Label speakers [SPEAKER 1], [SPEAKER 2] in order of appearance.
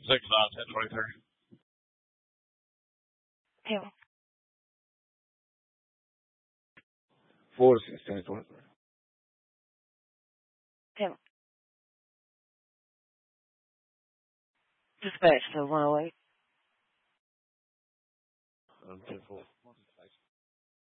[SPEAKER 1] 6 10 23.
[SPEAKER 2] Tail.
[SPEAKER 3] 4 6 10 23.
[SPEAKER 2] Tail. Dispatch to 108.
[SPEAKER 1] 10 4.